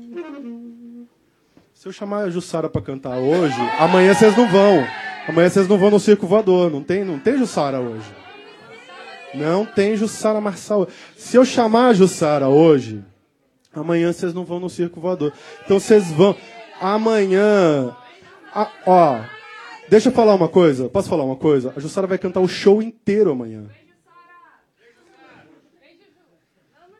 Se eu chamar a Jussara pra cantar hoje, amanhã vocês não vão. Amanhã vocês não vão no Circo Voador. Não tem Jussara hoje. Não tem Jussara Marçal. Se eu chamar a Jussara hoje, amanhã vocês não vão no Circo Voador. Então vocês vão... Amanhã... Ó, deixa eu falar uma coisa. Posso falar uma coisa? A Jussara vai cantar o show inteiro amanhã.